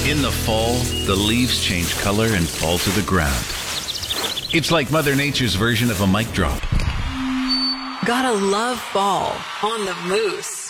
In the fall, the leaves change color and fall to the ground. It's like Mother Nature's version of a mic drop. Gotta love fall on the Moose.